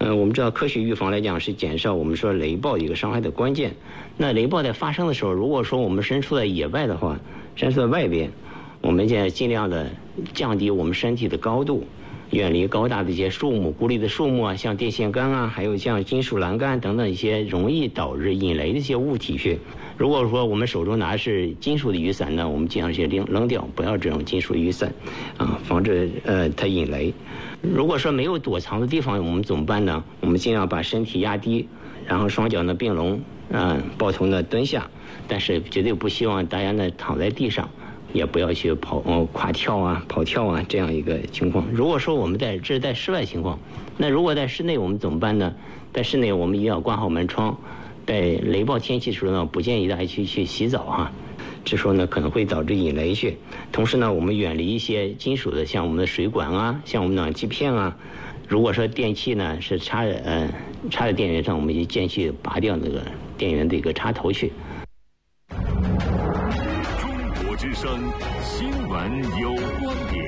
我们知道科学预防来讲是减少我们说雷暴的一个伤害的关键。那雷暴在发生的时候，如果说我们身处在野外的话，身处在外边，我们现在尽量的降低我们身体的高度，远离高大的一些树木、孤立的树木啊，像电线杆啊，还有像金属栏杆等等一些容易导致引雷的一些物体去。如果说我们手中拿的是金属的雨伞呢，我们尽量去扔掉，不要这种金属雨伞啊，防止它引雷。如果说没有躲藏的地方，我们怎么办呢？我们尽量把身体压低，然后双脚呢并拢，抱头呢蹲下，但是绝对不希望大家呢躺在地上，也不要去跨跳啊、跑跳啊这样一个情况。如果说我们这是在室外情况，那如果在室内我们怎么办呢？在室内我们一定要关好门窗，在雷暴天气的时候呢，不建议大家去洗澡哈。这时候呢可能会导致引雷去。同时呢，我们远离一些金属的，像我们的水管啊，像我们暖气片啊。如果说电器呢是插在电源上，我们就建议去拔掉那个电源的一个插头去。 中国之声新闻有观点。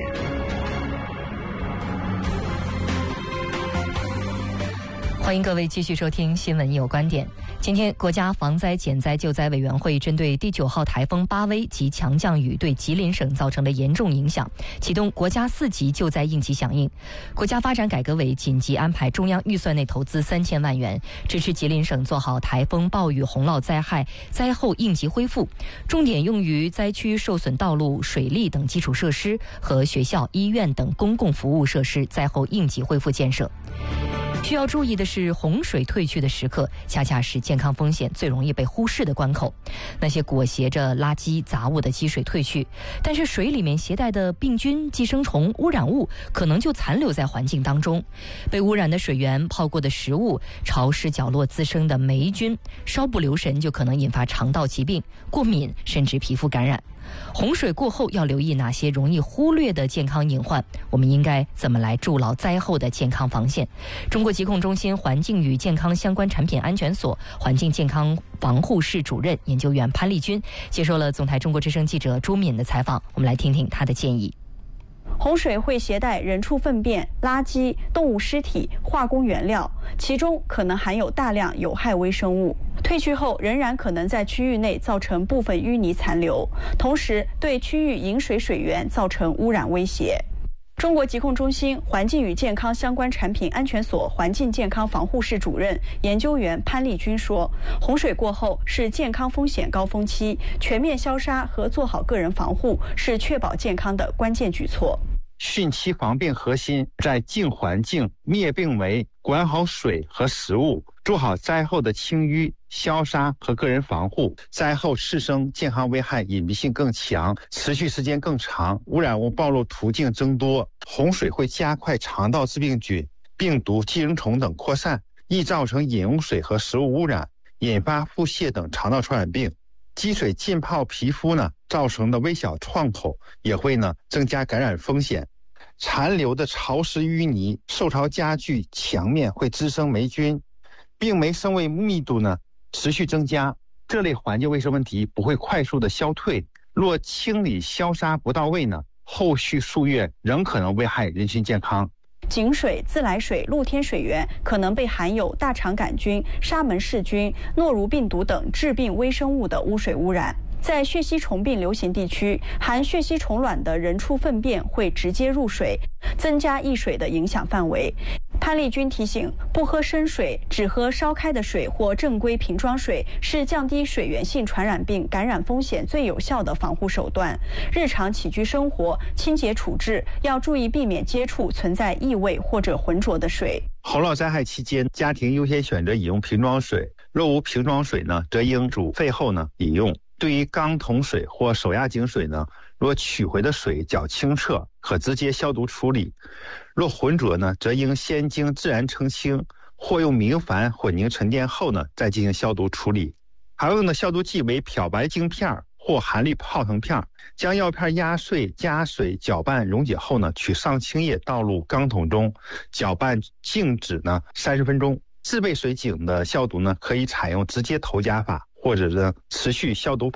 欢迎各位继续收听新闻有观点。今天国家防灾减灾救灾委员会针对第9号台风巴威及强降雨对吉林省造成的严重影响，启动国家4级救灾应急响应。国家发展改革委紧急安排中央预算内投资3000万元，支持吉林省做好台风、暴雨、洪涝灾害灾后应急恢复，重点用于灾区受损道路、水利等基础设施和学校、医院等公共服务设施灾后应急恢复建设。需要注意的是，洪水退去的时刻，恰恰是健康风险最容易被忽视的关口。那些裹挟着垃圾杂物的积水退去，但是水里面携带的病菌、寄生虫、污染物可能就残留在环境当中。被污染的水源、泡过的食物、潮湿角落滋生的霉菌，稍不留神就可能引发肠道疾病、过敏，甚至皮肤感染。洪水过后要留意哪些容易忽略的健康隐患，我们应该怎么来筑牢灾后的健康防线？中国疾控中心环境与健康相关产品安全所环境健康防护室主任研究员潘丽君接受了总台中国之声记者朱敏的采访，我们来听听她的建议。 洪水会携带人畜粪便、垃圾、动物尸体、化工原料，其中可能含有大量有害微生物。退去后仍然可能在区域内造成部分淤泥残留，同时对区域饮水水源造成污染威胁。中国疾控中心环境与健康相关产品安全所环境健康防护室主任研究员潘丽君说，洪水过后是健康风险高峰期，全面消杀和做好个人防护是确保健康的关键举措。 汛期防病核心在净环境、灭病媒、管好水和食物，做好灾后的清淤、消杀和个人防护。灾后次生健康危害隐蔽性更强，持续时间更长，污染物暴露途径增多。洪水会加快肠道致病菌、病毒、寄生虫等扩散，易造成饮用水和食物污染，引发腹泻等肠道传染病。积水浸泡皮肤造成的微小创口也会增加感染风险。残留的潮湿淤泥、受潮家具墙面会滋生霉菌，病媒生位密度持续增加，这类环境卫生问题不会快速的消退。若清理消杀不到位后续数月仍可能危害人群健康。 井水、自来水、露天水源可能被含有大肠杆菌、沙门氏菌、诺如病毒等致病微生物的污水污染。在血吸虫病流行地区，含血吸虫卵的人畜粪便会直接入水，增加溢水的影响范围。潘丽君提醒，不喝生水，只喝烧开的水或正规瓶装水是降低水源性传染病感染风险最有效的防护手段。日常起居生活、清洁处置要注意避免接触存在异味或者浑浊的水。 洪涝灾害期间，家庭优先选择饮用瓶装水，若无瓶装水则应煮沸后饮用。对于缸桶水或手压井水若取回的水较清澈，可直接消毒处理；若浑浊则应先经自然澄清，或用明矾混凝沉淀后再进行消毒处理。常用的消毒剂为漂白晶片或含氯泡腾片，将药片压碎，加水搅拌溶解后取上清液倒入缸桶中，搅拌静止30分钟。自备水井的消毒可以采用直接投加法或者持续消毒法，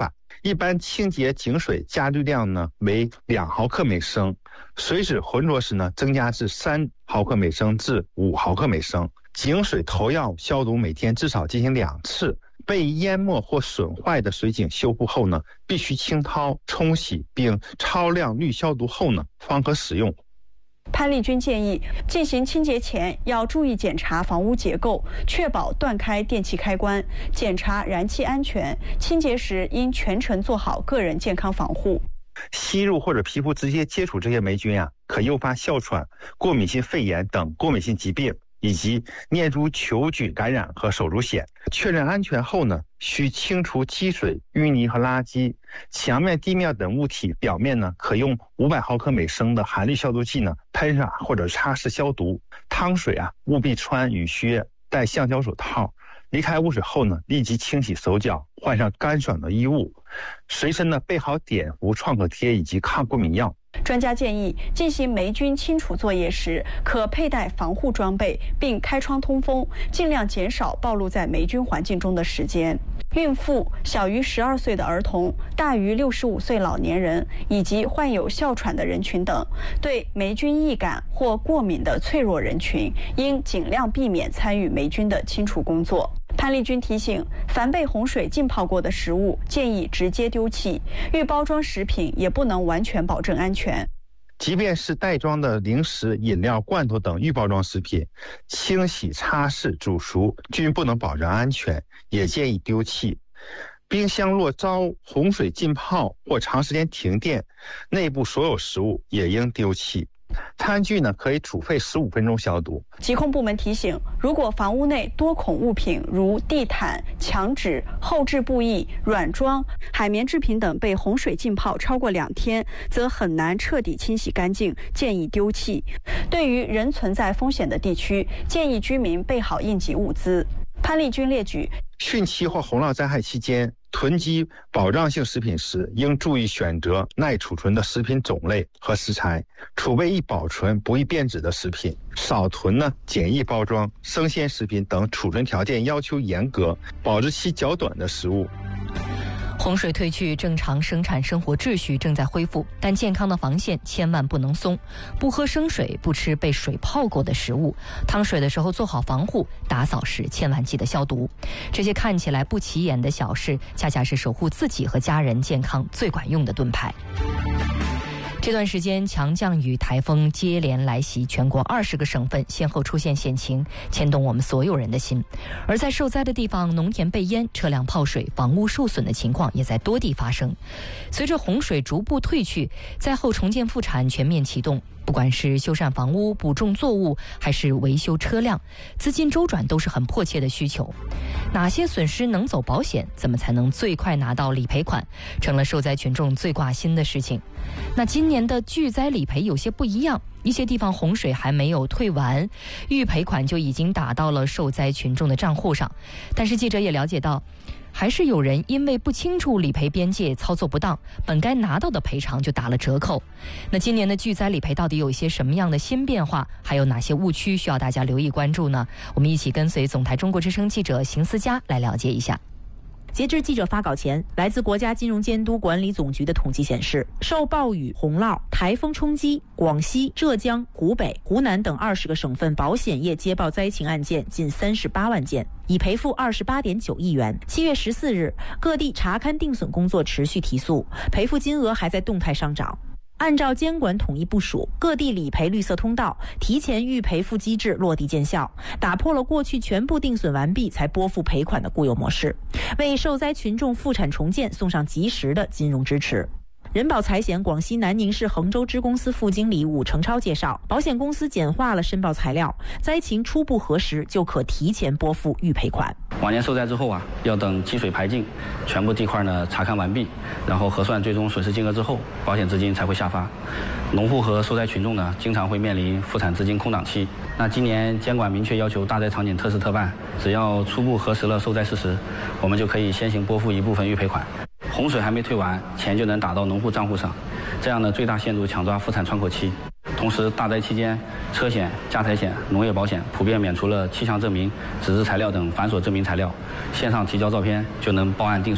一般清洁井水加氯量呢为2毫克每升，水质浑浊时呢增加至3毫克每升至5毫克每升。井水投药消毒每天至少进行2次。被淹没或损坏的水井修复后呢，必须清掏、冲洗并超量氯消毒后呢，方可使用。 潘丽君建议，进行清洁前要注意检查房屋结构，确保断开电气开关，检查燃气安全。清洁时应全程做好个人健康防护。 吸入或者皮肤直接接触这些霉菌可诱发哮喘、过敏性肺炎等过敏性疾病，以及念珠球菌感染和手足癣。确认安全后呢，需清除积水、淤泥和垃圾。墙面、地面等物体表面呢，可用500毫克每升的含氯消毒剂呢喷洒或者擦拭消毒。汤水务必穿雨靴，戴橡胶手套。离开污水后呢，立即清洗手脚，换上干爽的衣物，随身呢备好碘伏、创可贴以及抗过敏药。 专家建议，进行霉菌清除作业时，可佩戴防护装备，并开窗通风，尽量减少暴露在霉菌环境中的时间。孕妇、小于12岁的儿童、大于65岁老年人以及患有哮喘的人群等，对霉菌易感或过敏的脆弱人群，应尽量避免参与霉菌的清除工作。潘丽君提醒，凡被洪水浸泡过的食物，建议直接丢弃；预包装食品也不能完全保证安全。 即便是袋装的零食、饮料、罐头等预包装食品，清洗、擦拭、煮熟均不能保证安全，也建议丢弃。冰箱若遭洪水浸泡或长时间停电，内部所有食物也应丢弃。餐具呢，可以煮沸15分钟消毒。 疾控部门提醒，如果房屋内多孔物品如地毯、墙纸、后置布艺、软装、海绵制品等被洪水浸泡超过2天，则很难彻底清洗干净，建议丢弃。对于仍存在风险的地区，建议居民备好应急物资。潘丽君列举， 汛期或洪涝灾害期间，囤积保障性食品时，应注意选择耐储存的食品种类和食材，储备易保存、不易变质的食品，少囤简易包装、生鲜食品等储存条件要求严格、保质期较短的食物。 洪水退去，正常生产生活秩序正在恢复，但健康的防线千万不能松。不喝生水，不吃被水泡过的食物，烫水的时候做好防护，打扫时千万记得消毒。这些看起来不起眼的小事，恰恰是守护自己和家人健康最管用的盾牌。这段时间，强降雨、台风接连来袭，全国20个省份先后出现险情，牵动我们所有人的心。而在受灾的地方，农田被淹、车辆泡水、房屋受损的情况也在多地发生。随着洪水逐步退去，灾后重建复产全面启动，不管是修缮房屋、补种作物，还是维修车辆，资金周转都是很迫切的需求。哪些损失能走保险？怎么才能最快拿到理赔款？成了受灾群众最挂心的事情。那今年的巨灾理赔有些不一样，一些地方洪水还没有退完，预赔款就已经打到了受灾群众的账户上。但是记者也了解到，还是有人因为不清楚理赔边界，操作不当，本该拿到的赔偿就打了折扣。那今年的巨灾理赔到底有一些什么样的新变化，还有哪些误区需要大家留意关注呢？我们一起跟随总台中国之声记者邢思佳来了解一下。 截至记者发稿前，来自国家金融监督管理总局的统计显示，受暴雨、洪涝、台风冲击，广西、浙江、湖北、湖南等20个省份保险业接报灾情案件近38万件，已赔付28.9亿元。7月14日，各地查勘定损工作持续提速，赔付金额还在动态上涨。按照监管统一部署，各地理赔绿色通道、提前预赔付机制落地见效，打破了过去全部定损完毕才拨付赔款的固有模式，为受灾群众复产重建送上及时的金融支持。人保财险广西南宁市衡州支公司副经理武成超介绍，保险公司简化了申报材料，灾情初步核实就可提前拨付预赔款。 往年受灾之后要等积水排尽，全部地块查勘完毕，然后核算最终损失金额之后，保险资金才会下发。农户和受灾群众经常会面临复产资金空档期。那今年监管明确要求大灾场景特事特办，只要初步核实了受灾事实，我们就可以先行拨付一部分预赔款。洪水还没退完，钱就能打到农户账户上，这样最大限度抢抓复产窗口期。同时，大灾期间，车险、家财险、农业保险普遍免除了气象证明、纸质材料等繁琐证明材料，线上提交照片就能报案定损。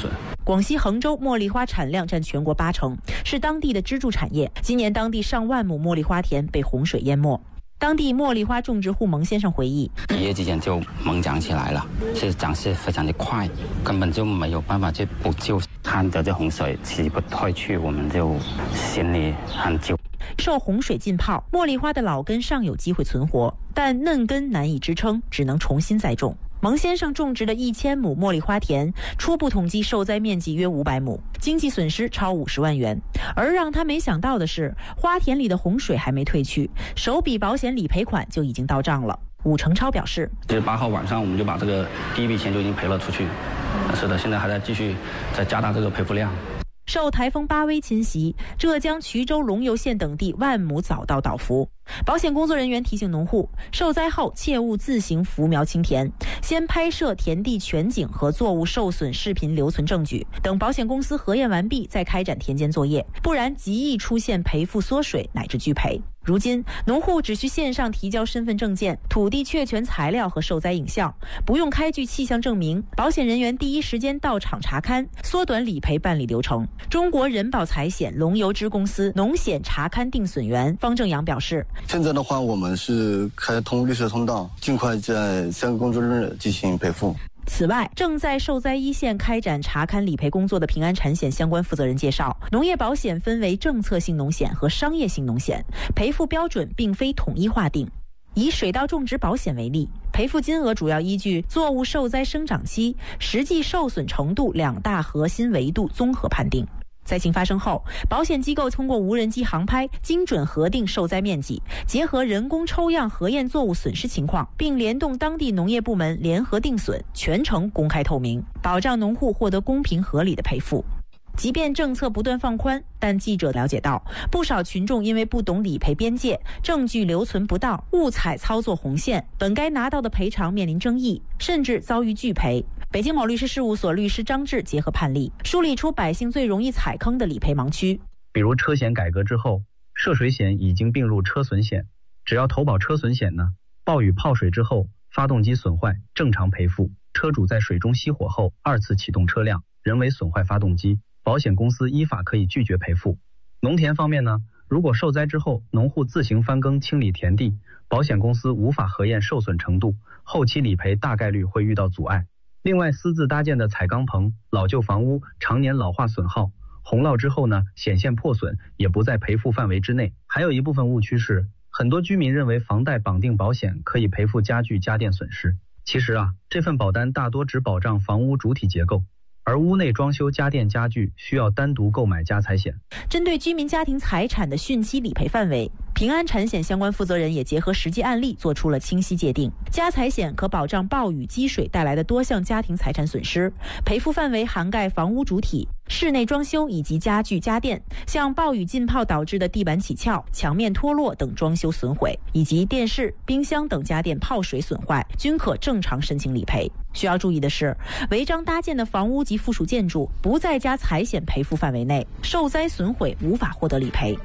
广西衡州茉莉花产量占全国80%，是当地的支柱产业。今年当地上万亩茉莉花田被洪水淹没。当地茉莉花种植户蒙先生回忆， 一夜之间就猛长起来了，是长势非常的快，根本就没有办法去补救。看着这洪水起不退去，我们就心里很揪。 受洪水浸泡，茉莉花的老根尚有机会存活，但嫩根难以支撑，只能重新栽种。蒙先生种植的1000亩茉莉花田，初步统计受灾面积约500亩，经济损失超50万元。而让他没想到的是，花田里的洪水还没退去，首笔保险理赔款就已经到账了。武成超表示 ，8号晚上我们就把这个第一笔钱就已经赔了出去。是的，现在还在继续再加大这个赔付量。 受台风巴威侵袭，浙江衢州龙游县等地万亩早稻倒伏。保险工作人员提醒农户，受灾后切勿自行扶苗清田，先拍摄田地全景和作物受损视频留存证据，等保险公司核验完毕再开展田间作业，不然极易出现赔付缩水乃至拒赔。如今，农户只需线上提交身份证件、土地确权材料和受灾影像，不用开具气象证明，保险人员第一时间到场查勘，缩短理赔办理流程。中国人保财险龙游支公司农险查勘定损员方正阳表示， 现在的话，我们是开通绿色通道，尽快在3个工作日进行赔付。 此外，正在受灾一线开展查勘理赔工作的平安产险相关负责人介绍，农业保险分为政策性农险和商业性农险，赔付标准并非统一划定。以水稻种植保险为例，赔付金额主要依据作物受灾生长期、实际受损程度2大核心维度综合判定。灾情发生后，保险机构通过无人机航拍，精准核定受灾面积，结合人工抽样核验作物损失情况，并联动当地农业部门联合定损，全程公开透明，保障农户获得公平合理的赔付。即便政策不断放宽，但记者了解到，不少群众因为不懂理赔边界、证据留存不当、误踩操作红线，本该拿到的赔偿面临争议，甚至遭遇拒赔。北京某律师事务所律师张志结合判例，梳理出百姓最容易踩坑的理赔盲区。 比如车险改革之后，涉水险已经并入车损险，只要投保车损险呢，暴雨泡水之后，发动机损坏正常赔付，车主在水中熄火后2次启动车辆，人为损坏发动机，保险公司依法可以拒绝赔付。农田方面呢，如果受灾之后，农户自行翻耕清理田地，保险公司无法核验受损程度，后期理赔大概率会遇到阻碍。另外，私自搭建的彩钢棚、老旧房屋常年老化损耗，洪涝之后呢，显现破损，也不在赔付范围之内。还有一部分误区是，很多居民认为房贷绑定保险可以赔付家具家电损失，其实这份保单大多只保障房屋主体结构，而屋内装修家电家具需要单独购买家财险。 针对居民家庭财产的汛期理赔范围，平安产险相关负责人也结合实际案例做出了清晰界定。家财险可保障暴雨积水带来的多项家庭财产损失，赔付范围涵盖房屋主体、室内装修以及家具家电，像暴雨浸泡导致的地板起翘、墙面脱落等装修损毁，以及电视、冰箱等家电泡水损坏，均可正常申请理赔。需要注意的是，违章搭建的房屋及附属建筑不在家财险赔付范围内，受灾损毁无法获得理赔。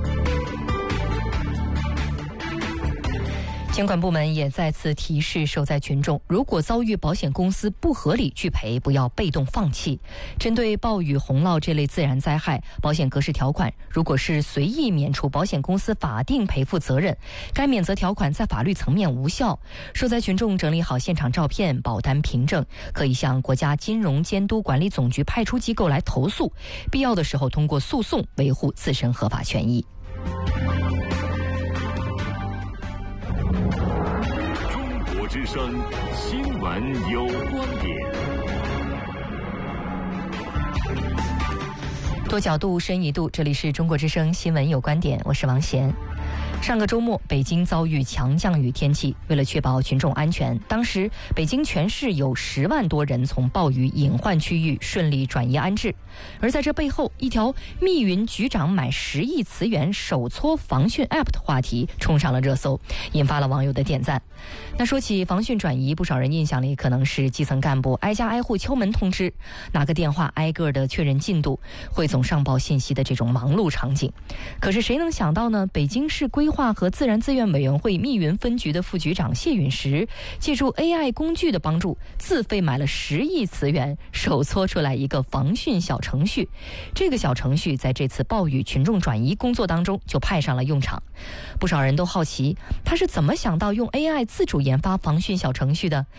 监管部门也再次提示受灾群众，如果遭遇保险公司不合理拒赔，不要被动放弃。针对暴雨、洪涝这类自然灾害，保险格式条款如果是随意免除保险公司法定赔付责任，该免责条款在法律层面无效。受灾群众整理好现场照片、保单凭证，可以向国家金融监督管理总局派出机构来投诉，必要的时候通过诉讼维护自身合法权益。 中国之声新闻有观点， 多角度深一度，这里是中国之声新闻有观点，我是王贤。上个周末，北京遭遇强降雨天气，为了确保群众安全，当时北京全市有10万多人从暴雨隐患区域顺利转移安置。而在这背后，一条密云局长买10亿瓷元手搓防汛 App 的话题冲上了热搜，引发了网友的点赞。那说起防汛转移，不少人印象里可能是基层干部挨家挨户敲门通知，拿个电话挨个的确认进度，汇总上报信息的这种忙碌场景。可是谁能想到呢？北京市市规划和自然资源委员会密云分局的副局长谢允石，借助 AI 工具的帮助，自费买了10亿词元，手搓出来一个防汛小程序。这个小程序在这次暴雨群众转移工作当中就派上了用场。不少人都好奇，他是怎么想到用 AI 自主研发防汛小程序的？